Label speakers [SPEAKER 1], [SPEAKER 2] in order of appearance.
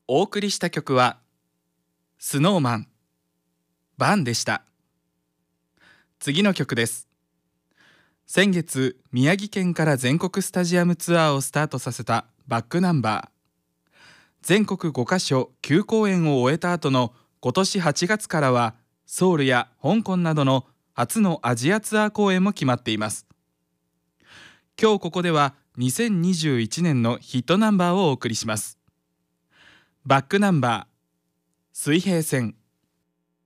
[SPEAKER 1] お送りした曲はスノーマンバンでした。次の曲です。先月宮城県から全国スタジアムツアーをスタートさせたバックナンバー。全国5カ所9公演を終えた後の今年8月からはソウルや香港などの初のアジアツアー公演も決まっています。今日ここでは2021年のヒットナンバーをお送りします。バックナンバー水平線。